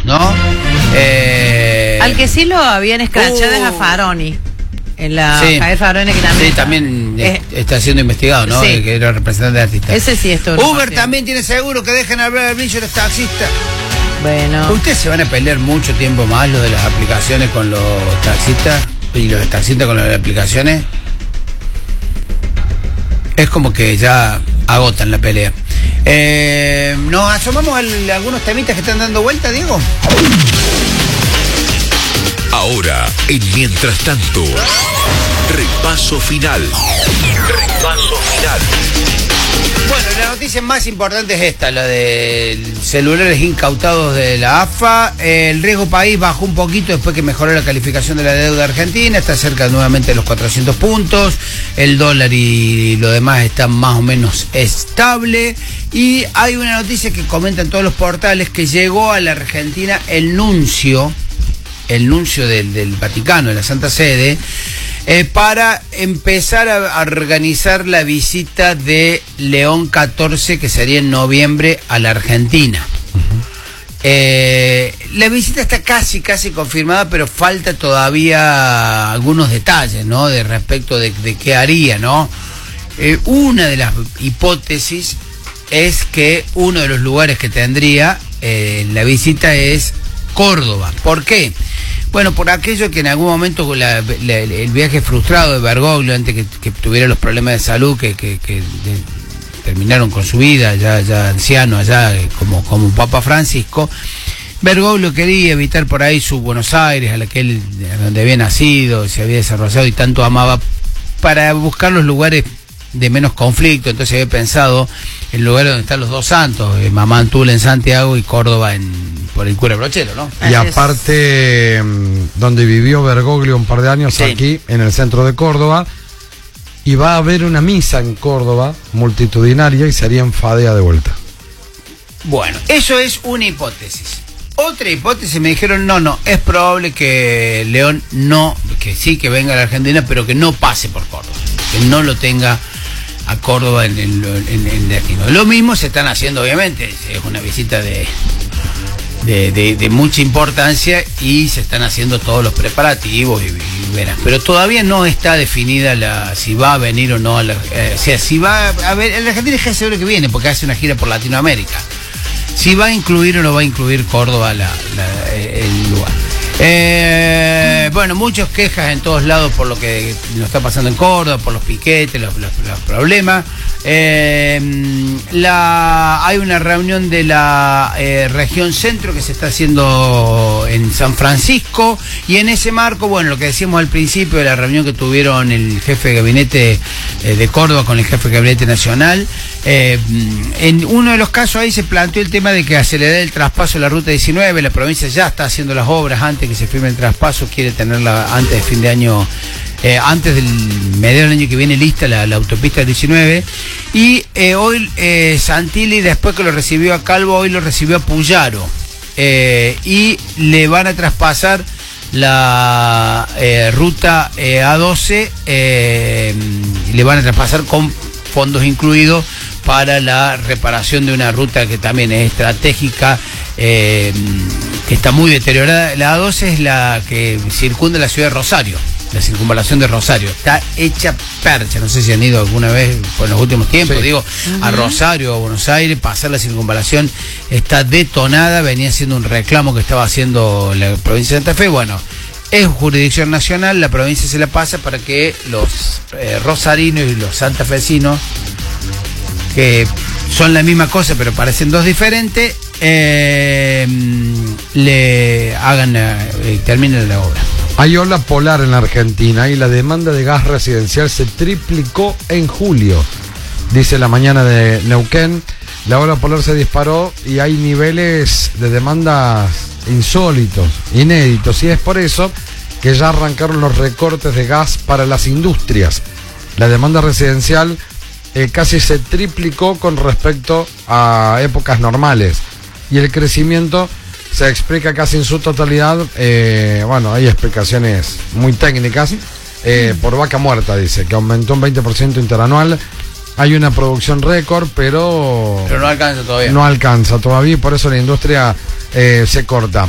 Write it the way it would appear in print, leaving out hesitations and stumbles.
¿no? Al que sí lo habían escrachado es a Faroni. En la Javier Faroni, que también. Sí, también está siendo investigado, ¿no? Sí. Que era representante de artistas. Ese sí es todo. Uber también tiene seguro que dejen hablar al brillo los taxistas. Bueno. ¿Ustedes se van a pelear mucho tiempo más lo de las aplicaciones con los taxistas? ¿Y los taxistas con las aplicaciones? Es como que ya agotan la pelea. ¿Nos asomamos a algunos temitas que están dando vuelta, Diego? Ahora, en Mientras Tanto, repaso final. Repaso final. Bueno, la noticia más importante es esta, la de celulares incautados de la AFA. El riesgo país bajó un poquito después que mejoró la calificación de la deuda argentina, está cerca nuevamente de los 400 puntos, el dólar y lo demás está más o menos estable. Y hay una noticia que comentan todos los portales, que llegó a la Argentina el nuncio del Vaticano, de la Santa Sede, para empezar a organizar la visita de León XIV, que sería en noviembre, a la Argentina. La visita está casi confirmada, pero falta todavía algunos detalles, ¿no? De respecto de qué haría, ¿no? Una de las hipótesis es que uno de los lugares que tendría la visita es Córdoba. ¿Por qué? Bueno, por aquello que en algún momento el viaje frustrado de Bergoglio, antes que tuviera los problemas de salud que terminaron con su vida, ya anciano allá, como Papa Francisco, Bergoglio quería evitar por ahí su Buenos Aires, donde había nacido, se había desarrollado y tanto amaba, para buscar los lugares de menos conflicto. Entonces había pensado en lugares donde están los dos santos, Mamantula en Santiago y Córdoba por el cura Brochero, ¿no? Y aparte, donde vivió Bergoglio un par de años, sí, aquí en el centro de Córdoba, y va a haber una misa en Córdoba multitudinaria y sería en Fadea de vuelta. Bueno, eso es una hipótesis. Otra hipótesis, me dijeron, no, es probable que León que sí que venga a la Argentina, pero que no pase por Córdoba, que no lo tenga a Córdoba en destino. Lo mismo se están haciendo, obviamente, es una visita de mucha importancia y se están haciendo todos los preparativos y verás, pero todavía no está definida si va a venir o no o sea, si va a ver, en la Argentina es seguro que viene porque hace una gira por Latinoamérica, si va a incluir o no va a incluir Córdoba el lugar. Bueno, muchas quejas en todos lados por lo que nos está pasando en Córdoba, por los piquetes, los problemas. Hay una reunión de la región centro que se está haciendo en San Francisco, y en ese marco, bueno, lo que decíamos al principio de la reunión que tuvieron el jefe de gabinete de Córdoba con el jefe de gabinete nacional, en uno de los casos ahí se planteó el tema de que acelerar el traspaso de la ruta 19, la provincia ya está haciendo las obras antes que se firme el traspaso, quiere tenerla antes de fin de año, antes del medio del año que viene lista la autopista 19, y hoy Santilli, después que lo recibió a Calvo, hoy lo recibió a Puyaro, y le van a traspasar la ruta A12, le van a traspasar con fondos incluidos para la reparación de una ruta que también es estratégica, que está muy deteriorada. La A12 es la que circunda la ciudad de Rosario, la circunvalación de Rosario. Está hecha percha, no sé si han ido alguna vez por los últimos tiempos, sí, a Rosario o a Buenos Aires, pasar la circunvalación está detonada, venía siendo un reclamo que estaba haciendo la provincia de Santa Fe. Bueno, es jurisdicción nacional, la provincia se la pasa para que los rosarinos y los santafesinos, que son la misma cosa pero parecen dos diferentes, le hagan, terminen la obra. Hay ola polar en la Argentina y la demanda de gas residencial se triplicó en julio, dice La Mañana de Neuquén. La ola polar se disparó y hay niveles de demanda insólitos, inéditos, y es por eso que ya arrancaron los recortes de gas para las industrias. La demanda residencial casi se triplicó con respecto a épocas normales, y el crecimiento se explica casi en su totalidad, bueno, hay explicaciones muy técnicas, por vaca muerta, dice, que aumentó un 20% interanual. Hay una producción récord, pero no alcanza todavía. No alcanza todavía, y por eso la industria se corta.